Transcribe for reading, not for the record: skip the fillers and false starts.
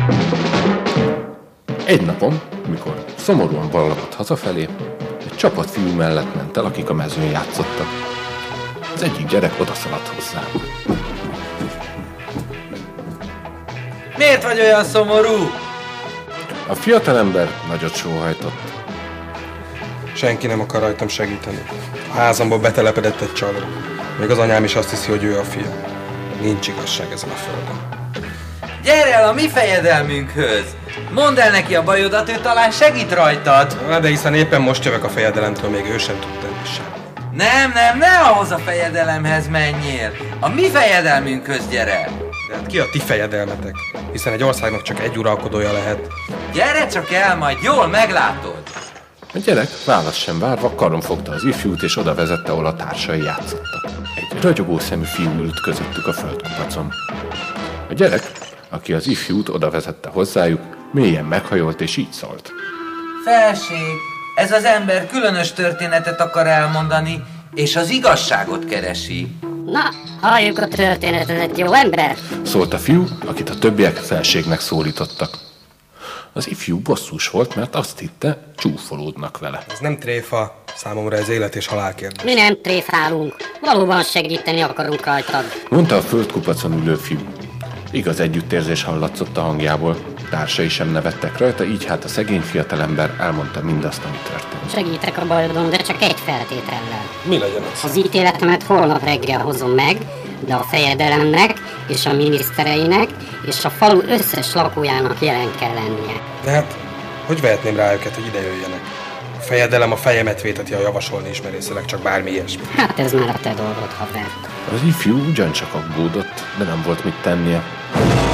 Egy napon, mikor szomorúan ballagott hazafelé, egy csapat fiú mellett ment el, akik a mezőn játszottak. Az egyik gyerek odaszaladt hozzá. Miért vagy olyan szomorú? A fiatalember nagyot sóhajtott. Senki nem akar rajtam segíteni. A házamból betelepedett egy csaló. Még az anyám is azt hiszi, hogy ő a fia. Nincs igazság ezen a földön. Gyere el a mi fejedelmünkhöz! Mondd el neki a bajodat, ő talán segít rajtad! De hiszen éppen most jövök a fejedelemtől, még ő sem tud tenni sem. Nem, ne ahhoz a fejedelemhez menjél! A mi fejedelmünkhöz gyere! De hát ki a ti fejedelmetek? Hiszen egy országnak csak egy uralkodója lehet. Gyere csak el, majd jól meglátod! A gyerek választ sem várva karon fogta az ifjút, és oda vezette, ahol a társai játszottak. Egy ragyogó szemű fiú ült közöttük a földkupacon. A gyerek, aki az ifjút oda vezette hozzájuk, mélyen meghajolt, és így szólt. Felség, ez az ember különös történetet akar elmondani, és az igazságot keresi. Na, halljuk a történetet, jó ember! Szólt a fiú, akit a többiek felségnek szólítottak. Az ifjú bosszús volt, mert azt hitte, csúfolódnak vele. Ez nem tréfa, számomra ez élet és halál kérdés. Mi nem tréfálunk, valóban segíteni akarunk rajtad. Mondta a földkupacon ülő fiú. Igaz együttérzés hallatszott a hangjából, társai sem nevettek rajta, így hát a szegény fiatalember elmondta mindazt, ami történt. Segítek a bajodon, de csak egy feltétellel. Mi legyen az? Az ítéletemet holnap reggel hozom meg, de a fejedelemnek és a minisztereinek és a falu összes lakójának jelen kell lennie. De hát, hogy vehetném rá őket, hogy ide jöjjenek? A fejedelem a fejemet véteti, ha javasolni is merészelek, csak bármi ilyesmi. Hát ez már a te dolgod, haver. Az ifjú ugyancsak aggódott, de nem volt mit tennie.